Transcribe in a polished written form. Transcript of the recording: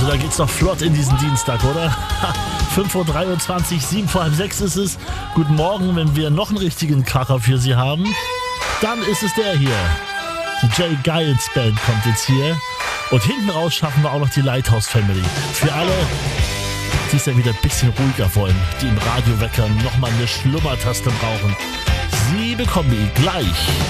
da geht's doch flott in diesen Dienstag, oder? 5:23 Uhr, 7 vor halb 6 ist es. Guten Morgen, wenn wir noch einen richtigen Kracher für Sie haben, dann ist es der hier. Die Jay Giles Band kommt jetzt hier. Und hinten raus schaffen wir auch noch die Lighthouse Family. Für alle, die es ja wieder ein bisschen ruhiger wollen, die im Radiowecker nochmal eine Schlummertaste brauchen. Sie bekommen ihn gleich.